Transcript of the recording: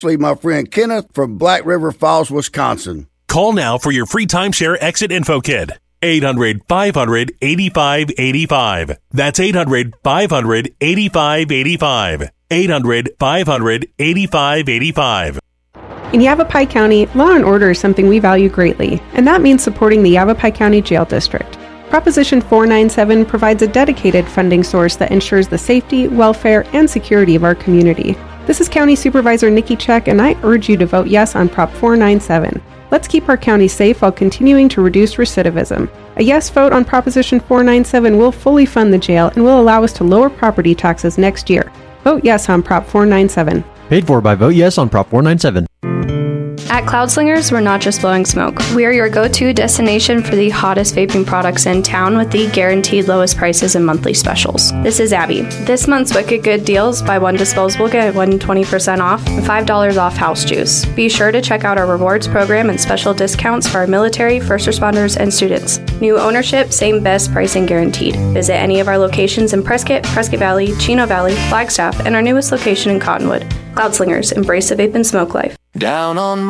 My friend Kenneth from Black River Falls, Wisconsin. Call now for your free timeshare exit info kit. 800-500-8585. That's 800-500-8585. 800-500-8585. In Yavapai County, law and order is something we value greatly, and that means supporting the Yavapai County Jail District. Proposition 497 provides a dedicated funding source that ensures the safety, welfare, and security of our community. This is County Supervisor Nikki Check, and I urge you to vote yes on Prop 497. Let's keep our county safe while continuing to reduce recidivism. A yes vote on Proposition 497 will fully fund the jail and will allow us to lower property taxes next year. Vote yes on Prop 497. Paid for by Vote Yes on Prop 497. At Cloudslingers, we're not just blowing smoke. We are your go-to destination for the hottest vaping products in town with the guaranteed lowest prices and monthly specials. This is Abby. This month's Wicked Good deals: buy one disposable, get one 20% off, and $5 off house juice. Be sure to check out our rewards program and special discounts for our military, first responders, and students. New ownership, same best pricing guaranteed. Visit any of our locations in Prescott, Prescott Valley, Chino Valley, Flagstaff, and our newest location in Cottonwood. Cloudslingers, embrace the vape and smoke life. Down on